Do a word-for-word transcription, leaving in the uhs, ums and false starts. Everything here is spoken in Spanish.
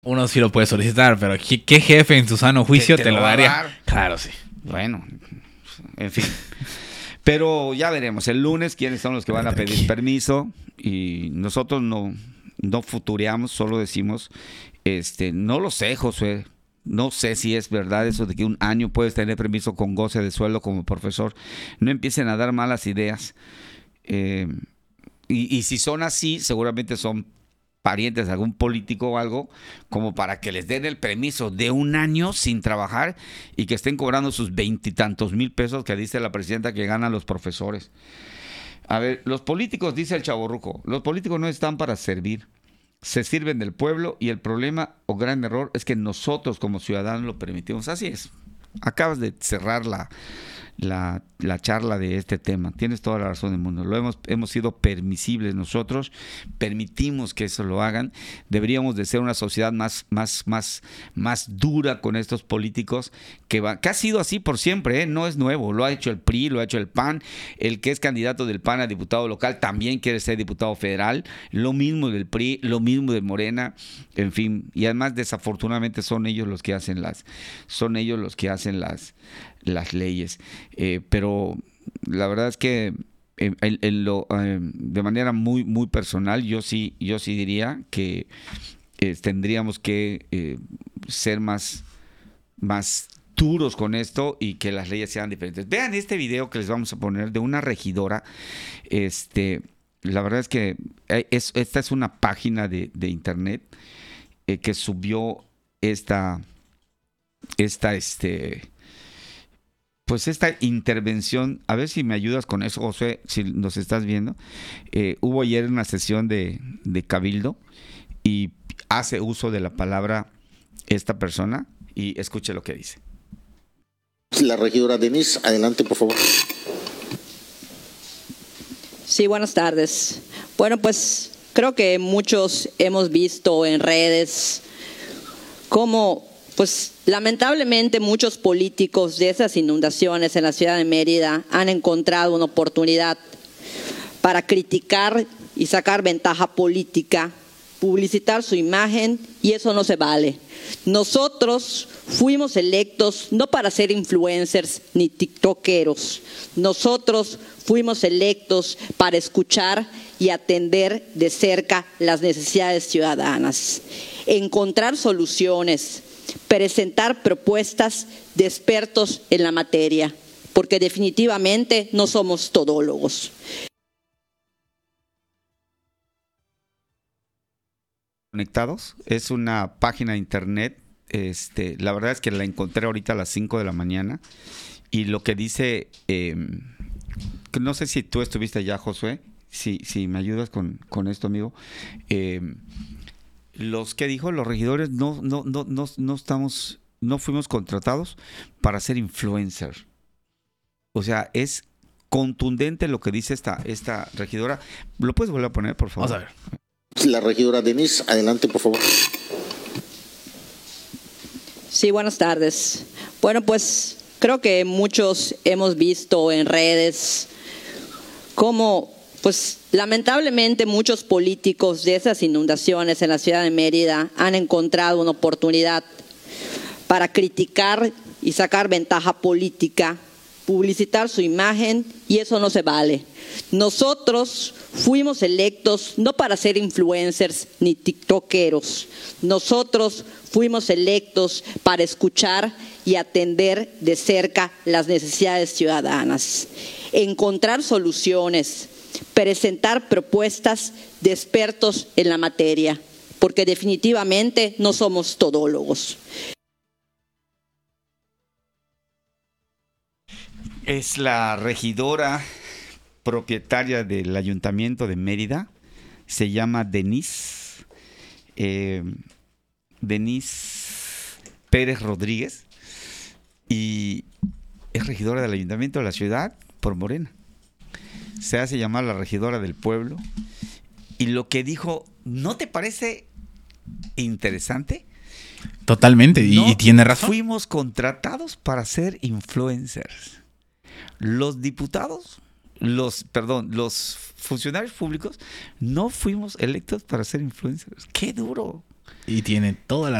Uno sí lo puede solicitar, pero ¿qué, qué jefe en su sano juicio te, te, te lo, lo daría? Dar. Claro, sí. Bueno, en fin. Pero ya veremos. El lunes quiénes son los que van a pedir permiso. Y nosotros no, no futureamos, solo decimos, este, no lo sé, Josué. No sé si es verdad eso de que un año puedes tener permiso con goce de sueldo como profesor. No empiecen a dar malas ideas. Eh, y, y si son así, seguramente son parientes de algún político o algo, como para que les den el permiso de un año sin trabajar y que estén cobrando sus veintitantos mil pesos que dice la presidenta que ganan los profesores. A ver, los políticos, dice el chavorruco, los políticos no están para servir, se sirven del pueblo y el problema o gran error es que nosotros como ciudadanos lo permitimos. Así es. Acabas de cerrar la, la, la charla de este tema. Tienes toda la razón del mundo. Lo hemos, hemos sido permisibles nosotros, permitimos que eso lo hagan. Deberíamos de ser una sociedad más, más, más, más dura con estos políticos que, va, que ha sido así por siempre, ¿eh? No es nuevo. Lo ha hecho el P R I, lo ha hecho el P A N. El que es candidato del P A N a diputado local también quiere ser diputado federal. Lo mismo del P R I, lo mismo de Morena, en fin. Y además, desafortunadamente, son ellos los que hacen las, son ellos los que hacen las, las leyes. Eh, pero la verdad es que en, en lo, eh, de manera muy muy personal yo sí yo sí diría que eh, tendríamos que eh, ser más más duros con esto y que las leyes sean diferentes. Vean este video que les vamos a poner de una regidora. Este, la verdad es que es, esta es una página de, de internet eh, que subió esta esta este pues esta intervención. A ver si me ayudas con eso, José, si nos estás viendo. Eh, hubo ayer una sesión de, de Cabildo y hace uso de la palabra esta persona y escuche lo que dice. La regidora Denise, adelante, por favor. Sí, buenas tardes. Bueno, pues creo que muchos hemos visto en redes cómo, pues lamentablemente muchos políticos de esas inundaciones en la ciudad de Mérida han encontrado una oportunidad para criticar y sacar ventaja política, publicitar su imagen, y eso no se vale. Nosotros fuimos electos no para ser influencers ni tiktokeros. Nosotros fuimos electos para escuchar y atender de cerca las necesidades ciudadanas, encontrar soluciones, presentar propuestas de expertos en la materia, porque definitivamente no somos todólogos. Conectados, es una página de internet, este, la verdad es que la encontré ahorita a las cinco de la mañana y lo que dice, eh, no sé si tú estuviste allá, Josué, si, si me ayudas con, con esto, amigo. Eh, los que dijo, los regidores no, no, no, no, no estamos, no fuimos contratados para ser influencers. O sea, es contundente lo que dice esta, esta regidora. ¿Lo puedes volver a poner, por favor? Vamos a ver. La regidora Denise, adelante, por favor. Sí, buenas tardes. Bueno, pues creo que muchos hemos visto en redes cómo, pues lamentablemente muchos políticos de esas inundaciones en la ciudad de Mérida han encontrado una oportunidad para criticar y sacar ventaja política, publicitar su imagen, y eso no se vale. Nosotros fuimos electos no para ser influencers ni tiktokeros. Nosotros fuimos electos para escuchar y atender de cerca las necesidades ciudadanas, encontrar soluciones, presentar propuestas de expertos en la materia, porque definitivamente no somos todólogos. Es la regidora propietaria del Ayuntamiento de Mérida, se llama Denise, eh, Denise Pérez Rodríguez, y es regidora del Ayuntamiento de la ciudad por Morena. Se hace llamar la regidora del pueblo, y lo que dijo, ¿no te parece interesante? Totalmente, y, no, y tiene razón. Fuimos contratados para ser influencers. Los diputados, los, perdón, los funcionarios públicos no fuimos electos para ser influencers. ¡Qué duro! Y tiene toda la